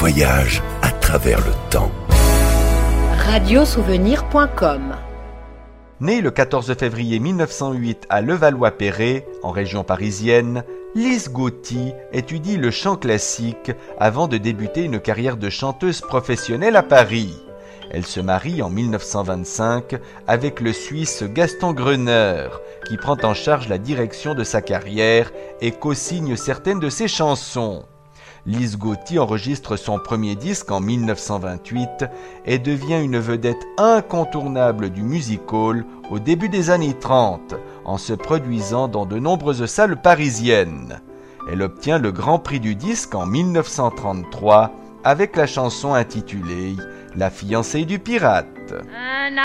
voyage à travers le temps. Radiosouvenir.com. Née le 14 février 1908 à Levallois-Perret, en région parisienne, Lise Gauty étudie le chant classique avant de débuter une carrière de chanteuse professionnelle à Paris. Elle se marie en 1925 avec le Suisse Gaston Greuner, qui prend en charge la direction de sa carrière et co-signe certaines de ses chansons. Lise Gauty enregistre son premier disque en 1928 et devient une vedette incontournable du music-hall au début des années 30, en se produisant dans de nombreuses salles parisiennes. Elle obtient le Grand Prix du disque en 1933 avec la chanson intitulée « La fiancée du pirate ». Un